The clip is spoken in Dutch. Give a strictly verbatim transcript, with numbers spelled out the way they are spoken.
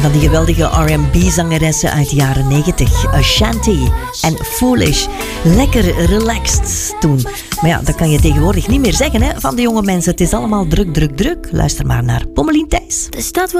van die geweldige R en B-zangeressen uit de jaren negentig. Ashanti en Foolish. Lekker relaxed toen. Maar ja, dat kan je tegenwoordig niet meer zeggen hè, van de jonge mensen. Het is allemaal druk, druk, druk. Luister maar naar Pommelien Thijs. De stad wordt